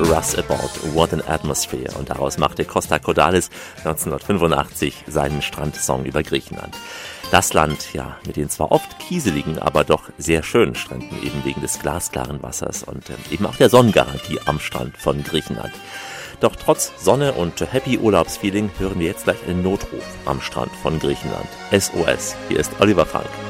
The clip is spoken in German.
Russ About, What an Atmosphere. Und daraus machte Costa Cordalis 1985 seinen Strandsong über Griechenland. Das Land, ja, mit den zwar oft kieseligen, aber doch sehr schönen Stränden, eben wegen des glasklaren Wassers und eben auch der Sonnengarantie am Strand von Griechenland. Doch trotz Sonne und Happy Urlaubsfeeling hören wir jetzt gleich einen Notruf am Strand von Griechenland. SOS, hier ist Oliver Frank.